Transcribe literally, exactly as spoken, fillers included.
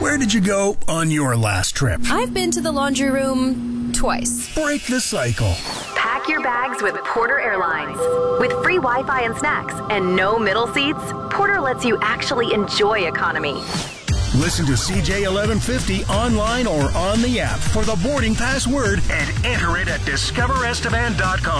Where did you go on your last trip? I've been to the laundry room twice. Break the cycle. Pack your bags with Porter Airlines. With free Wi-Fi and snacks and no middle seats, Porter lets you actually enjoy economy. Listen to C J eleven fifty online or on the app for the boarding pass word and enter it at discover estevan dot com.